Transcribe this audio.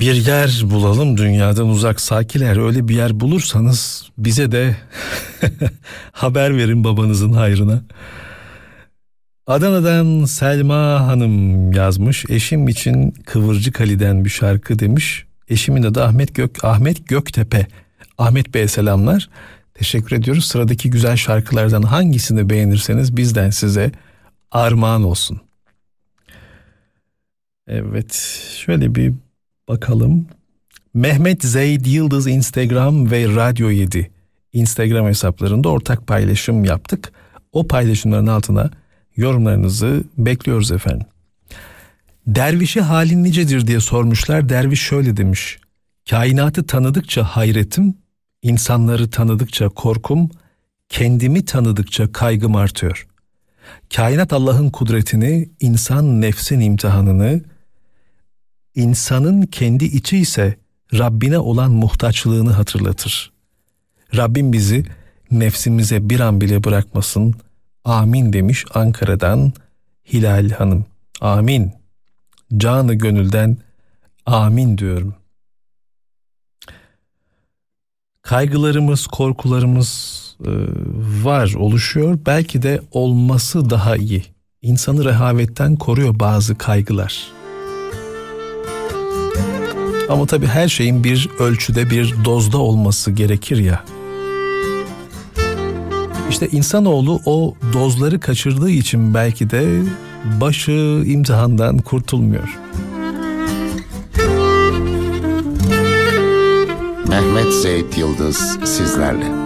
Bir yer bulalım dünyadan uzak Sakiler. Öyle bir yer bulursanız bize de haber verin babanızın hayrına. Adana'dan Selma Hanım yazmış. Eşim için Kıvırcık Ali'den bir şarkı demiş. Eşimin adı Ahmet Göktepe. Ahmet Bey'e selamlar. Teşekkür ediyoruz. Sıradaki güzel şarkılardan hangisini beğenirseniz bizden size armağan olsun. Evet, şöyle bir bakalım. Mehmet Zeyd Yıldız Instagram ve Radyo 7 Instagram hesaplarında ortak paylaşım yaptık. O paylaşımların altına yorumlarınızı bekliyoruz efendim. Dervişi halin nicedir diye sormuşlar. Derviş şöyle demiş. Kainatı tanıdıkça hayretim, insanları tanıdıkça korkum, kendimi tanıdıkça kaygım artıyor. Kainat Allah'ın kudretini, insan nefsin imtihanını, insanın kendi içi ise Rabbine olan muhtaçlığını hatırlatır. Rabbim bizi nefsimize bir an bile bırakmasın. Amin demiş Ankara'dan Hilal Hanım. Amin. Canı gönülden amin diyorum. Kaygılarımız, korkularımız var, oluşuyor. Belki de olması daha iyi. İnsanı rehavetten koruyor bazı kaygılar. Ama tabii her şeyin bir ölçüde, bir dozda olması gerekir ya. İşte insanoğlu o dozları kaçırdığı için belki de başı imtihandan kurtulmuyor. Mehmet Zeyd Yıldız sizlerle.